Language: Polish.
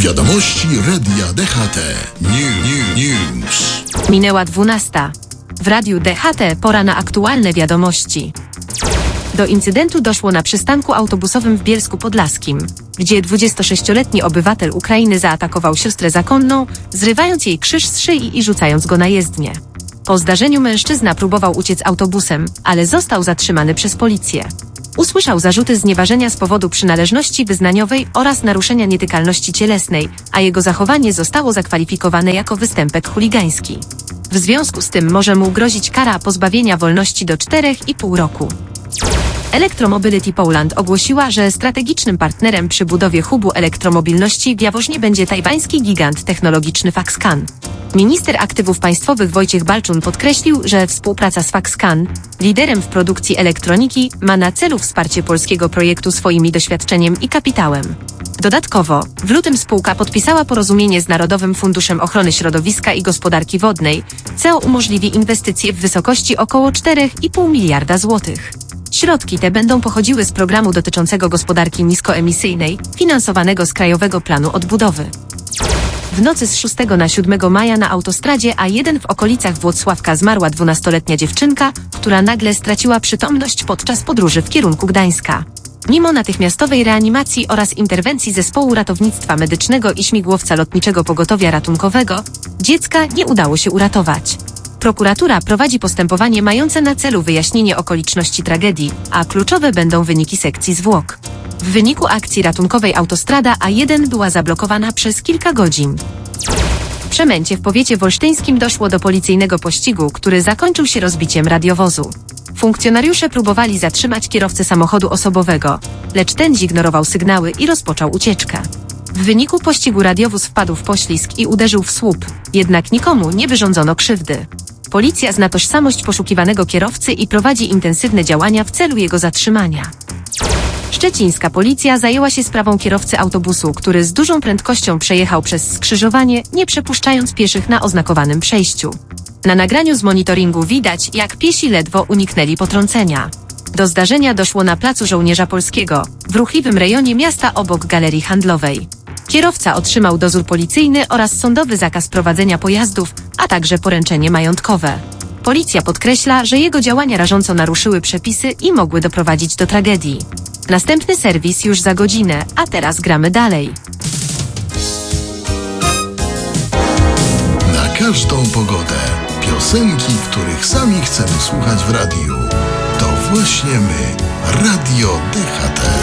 Wiadomości Radia DHT. News. Minęła 12. W Radiu DHT pora na aktualne wiadomości. Do incydentu doszło na przystanku autobusowym w Bielsku Podlaskim, gdzie 26-letni obywatel Ukrainy zaatakował siostrę zakonną, zrywając jej krzyż z szyi i rzucając go na jezdnię. Po zdarzeniu mężczyzna próbował uciec autobusem, ale został zatrzymany przez policję. Usłyszał zarzuty znieważenia z powodu przynależności wyznaniowej oraz naruszenia nietykalności cielesnej, a jego zachowanie zostało zakwalifikowane jako występek chuligański. W związku z tym może mu grozić kara pozbawienia wolności do 4,5 roku. Electromobility Poland ogłosiła, że strategicznym partnerem przy budowie hubu elektromobilności w Jaworznie będzie tajwański gigant technologiczny Foxconn. Minister aktywów państwowych Wojciech Balczun podkreślił, że współpraca z Foxconn, liderem w produkcji elektroniki, ma na celu wsparcie polskiego projektu swoimi doświadczeniem i kapitałem. Dodatkowo, w lutym spółka podpisała porozumienie z Narodowym Funduszem Ochrony Środowiska i Gospodarki Wodnej, co umożliwi inwestycje w wysokości około 4,5 miliarda złotych. Środki te będą pochodziły z programu dotyczącego gospodarki niskoemisyjnej, finansowanego z Krajowego Planu Odbudowy. W nocy z 6 na 7 maja na autostradzie A1 w okolicach Włocławka zmarła 12-letnia dziewczynka, która nagle straciła przytomność podczas podróży w kierunku Gdańska. Mimo natychmiastowej reanimacji oraz interwencji zespołu ratownictwa medycznego i śmigłowca lotniczego pogotowia ratunkowego, dziecka nie udało się uratować. Prokuratura prowadzi postępowanie mające na celu wyjaśnienie okoliczności tragedii, a kluczowe będą wyniki sekcji zwłok. W wyniku akcji ratunkowej autostrada A1 była zablokowana przez kilka godzin. W Przemęcie w powiecie wolsztyńskim doszło do policyjnego pościgu, który zakończył się rozbiciem radiowozu. Funkcjonariusze próbowali zatrzymać kierowcę samochodu osobowego, lecz ten zignorował sygnały i rozpoczął ucieczkę. W wyniku pościgu radiowóz wpadł w poślizg i uderzył w słup, jednak nikomu nie wyrządzono krzywdy. Policja zna tożsamość poszukiwanego kierowcy i prowadzi intensywne działania w celu jego zatrzymania. Szczecińska policja zajęła się sprawą kierowcy autobusu, który z dużą prędkością przejechał przez skrzyżowanie, nie przepuszczając pieszych na oznakowanym przejściu. Na nagraniu z monitoringu widać, jak piesi ledwo uniknęli potrącenia. Do zdarzenia doszło na placu Żołnierza Polskiego, w ruchliwym rejonie miasta obok galerii handlowej. Kierowca otrzymał dozór policyjny oraz sądowy zakaz prowadzenia pojazdów, a także poręczenie majątkowe. Policja podkreśla, że jego działania rażąco naruszyły przepisy i mogły doprowadzić do tragedii. Następny serwis już za godzinę, a teraz gramy dalej. Na każdą pogodę. Piosenki, których sami chcemy słuchać w radiu. To właśnie my, Radio DHT.